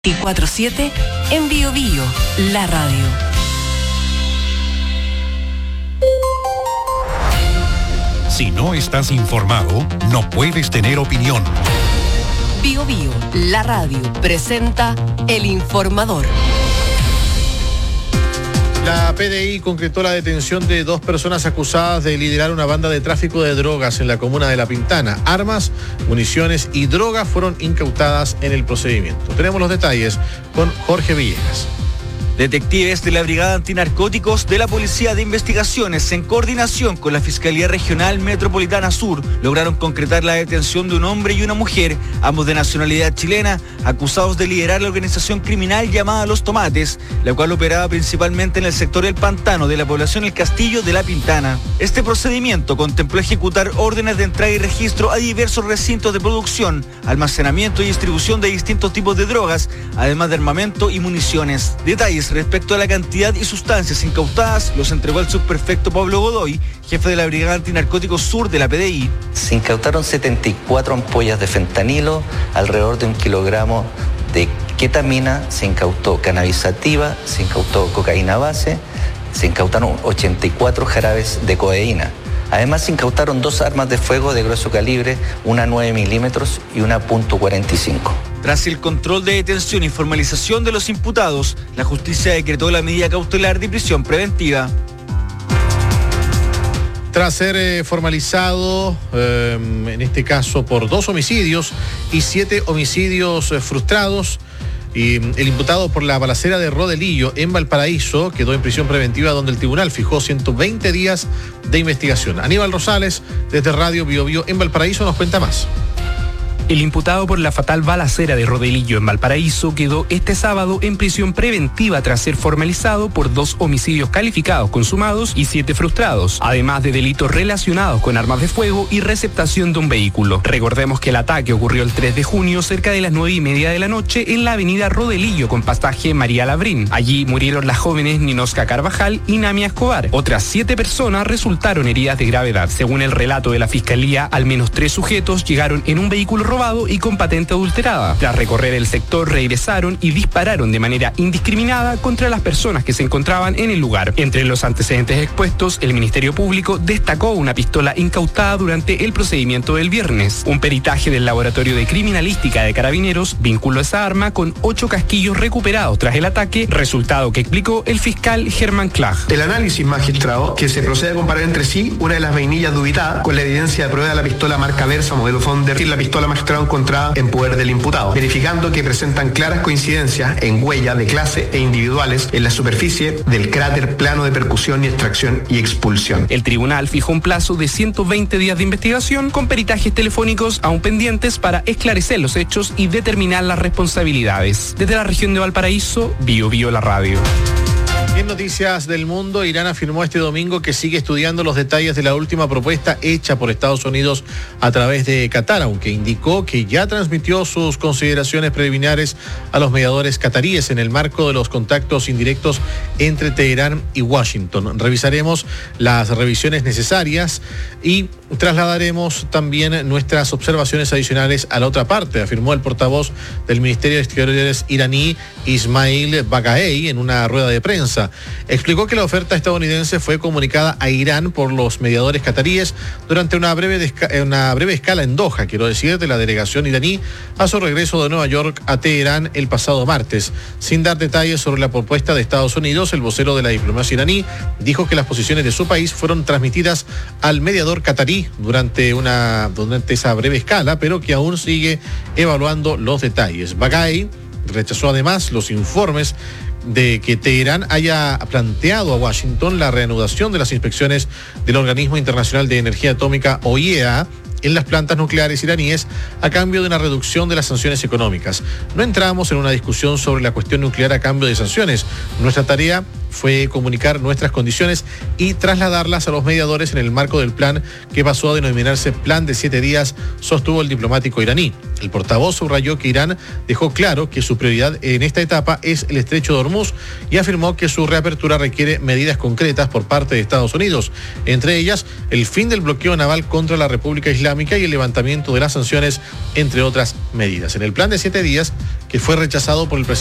24/7 en Bio Bio, la radio. Si no estás informado, no puedes tener opinión. Bio Bio, la radio, presenta El Informador. La PDI concretó la detención de 2 personas acusadas de liderar una banda de tráfico de drogas en la comuna de La Pintana. Armas, municiones y drogas fueron incautadas en el procedimiento. Tenemos los detalles con Jorge Villegas. Detectives de la Brigada Antinarcóticos de la Policía de Investigaciones, en coordinación con la Fiscalía Regional Metropolitana Sur, lograron concretar la detención de un hombre y una mujer, ambos de nacionalidad chilena, acusados de liderar la organización criminal llamada Los Tomates, la cual operaba principalmente en el sector del Pantano de la población El Castillo de La Pintana. Este procedimiento contempló ejecutar órdenes de entrada y registro a diversos recintos de producción, almacenamiento y distribución de distintos tipos de drogas, además de armamento y municiones. Detalles respecto a la cantidad y sustancias incautadas los entregó el subprefecto Pablo Godoy, jefe de la Brigada Antinarcóticos Sur de la PDI. Se incautaron 74 ampollas de fentanilo, alrededor de 1 kilogramo de ketamina, se incautó cannabis sativa, se incautó cocaína base, se incautaron 84 jarabes de codeína. Además, se incautaron 2 armas de fuego de grueso calibre, una 9 milímetros y una .45. Tras el control de detención y formalización de los imputados, la justicia decretó la medida cautelar de prisión preventiva. Tras ser formalizado, en este caso por 2 homicidios y 7 homicidios frustrados, y el imputado por la balacera de Rodelillo en Valparaíso quedó en prisión preventiva, donde el tribunal fijó 120 días de investigación. Aníbal Rosales, desde Radio Bio Bio en Valparaíso, nos cuenta más. El imputado por la fatal balacera de Rodelillo en Valparaíso quedó este sábado en prisión preventiva tras ser formalizado por 2 homicidios calificados consumados y 7 frustrados, además de delitos relacionados con armas de fuego y receptación de un vehículo. Recordemos que el ataque ocurrió el 3 de junio cerca de las 9:30 de la noche en la avenida Rodelillo con pasaje María Labrín. Allí murieron las jóvenes Ninosca Carvajal y Namia Escobar. Otras 7 personas resultaron heridas de gravedad. Según el relato de la Fiscalía, al menos 3 sujetos llegaron en un vehículo robado y con patente adulterada. Tras recorrer el sector, regresaron y dispararon de manera indiscriminada contra las personas que se encontraban en el lugar. Entre los antecedentes expuestos, el Ministerio Público destacó una pistola incautada durante el procedimiento del viernes. Un peritaje del Laboratorio de Criminalística de Carabineros vinculó esa arma con 8 casquillos recuperados tras el ataque, resultado que explicó el fiscal Germán Clag. El análisis magistrado, que se procede a comparar entre sí una de las vainillas dubitadas con la evidencia de prueba de la pistola marca Versa modelo Fonder y la pistola magistrada encontrada en poder del imputado, verificando que presentan claras coincidencias en huellas de clase e individuales en la superficie del cráter plano de percusión y extracción y expulsión. El tribunal fijó un plazo de 120 días de investigación con peritajes telefónicos aún pendientes para esclarecer los hechos y determinar las responsabilidades. Desde la región de Valparaíso, Bio Bio la radio. En noticias del mundo, Irán afirmó este domingo que sigue estudiando los detalles de la última propuesta hecha por Estados Unidos a través de Qatar, aunque indicó que ya transmitió sus consideraciones preliminares a los mediadores cataríes en el marco de los contactos indirectos entre Teherán y Washington. Revisaremos las revisiones necesarias y trasladaremos también nuestras observaciones adicionales a la otra parte, afirmó el portavoz del Ministerio de Exteriores iraní, Ismail Baqai, en una rueda de prensa. Explicó que la oferta estadounidense fue comunicada a Irán por los mediadores cataríes durante una breve escala en Doha, de la delegación iraní a su regreso de Nueva York a Teherán el pasado martes. Sin dar detalles sobre la propuesta de Estados Unidos, el vocero de la diplomacia iraní dijo que las posiciones de su país fueron transmitidas al mediador catarí durante esa breve escala, pero que aún sigue evaluando los detalles. Baqai rechazó además los informes de que Teherán haya planteado a Washington la reanudación de las inspecciones del Organismo Internacional de Energía Atómica, o IEA, en las plantas nucleares iraníes a cambio de una reducción de las sanciones económicas. No entramos en una discusión sobre la cuestión nuclear a cambio de sanciones. Nuestra tarea fue comunicar nuestras condiciones y trasladarlas a los mediadores en el marco del plan que pasó a denominarse Plan de 7 días, sostuvo el diplomático iraní. El portavoz subrayó que Irán dejó claro que su prioridad en esta etapa es el estrecho de Hormuz y afirmó que su reapertura requiere medidas concretas por parte de Estados Unidos, entre ellas el fin del bloqueo naval contra la República Islámica y el levantamiento de las sanciones, entre otras medidas. En el plan de 7 días, que fue rechazado por el presidente